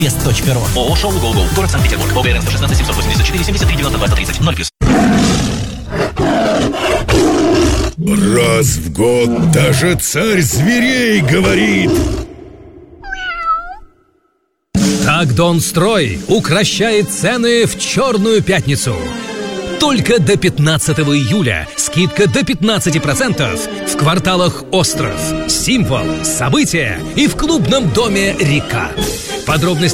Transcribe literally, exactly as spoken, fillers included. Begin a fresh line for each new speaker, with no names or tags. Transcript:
Вест.ру. ООО «Шоу Голгол». Город Санкт-Петербург. ОГРН сто шестнадцать семьсот восемьдесят четыре семьдесят три девяносто двадцать тридцать. ноль плюс.
Раз в год даже царь зверей говорит.
Так Донстрой укрощает цены в Черную пятницу. Только до пятнадцатого июля скидка до пятнадцати процентов в кварталах «Остров», «Символ», «События» и в клубном доме «Река». Подробности